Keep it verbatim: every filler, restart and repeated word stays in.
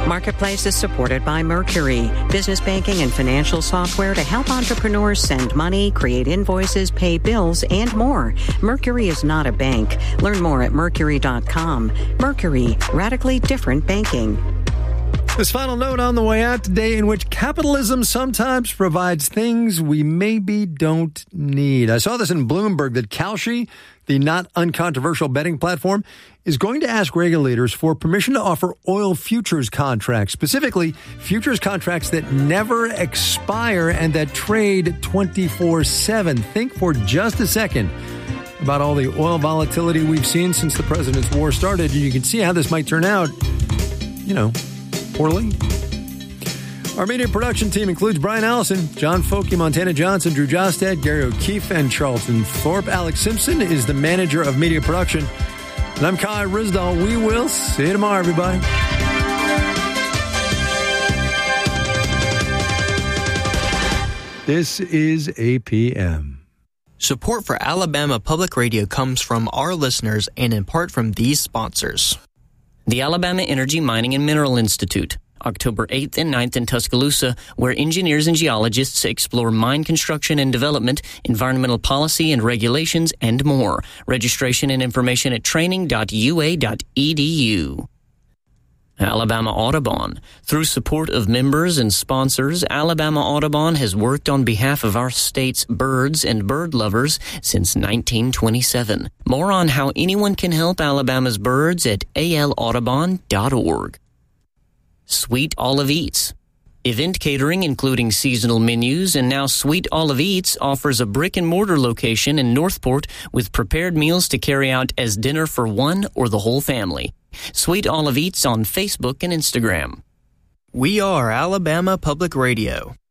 Marketplace is supported by Mercury, business banking and financial software to help entrepreneurs send money, create invoices, pay bills, and more. Mercury is not a bank. Learn more at mercury dot com. Mercury, radically different banking. This final note on the way out today, in which capitalism sometimes provides things we maybe don't need. I saw this in Bloomberg that Kalshi, the not uncontroversial betting platform, is going to ask regulators for permission to offer oil futures contracts, specifically futures contracts that never expire and that trade twenty-four seven. Think for just a second about all the oil volatility we've seen since the president's war started. You can see how this might turn out, you know, poorly. Our media production team includes Brian Allison, John Folke, Montana Johnson, Drew Jostad, Gary O'Keefe, and Charlton Thorpe. Alex Simpson is the manager of media production. And I'm Kai Risdall. We will see you tomorrow, everybody. This is A P M. Support for Alabama Public Radio comes from our listeners and in part from these sponsors. The Alabama Energy Mining and Mineral Institute, October eighth and ninth in Tuscaloosa, where engineers and geologists explore mine construction and development, environmental policy and regulations, and more. Registration and information at training dot u a dot e d u. Alabama Audubon. Through support of members and sponsors, Alabama Audubon has worked on behalf of our state's birds and bird lovers since nineteen twenty-seven. More on how anyone can help Alabama's birds at a l audubon dot org. Sweet Olive Eats. Event catering, including seasonal menus, and now Sweet Olive Eats offers a brick-and-mortar location in Northport with prepared meals to carry out as dinner for one or the whole family. Sweet Olive Eats on Facebook and Instagram. We are Alabama Public Radio.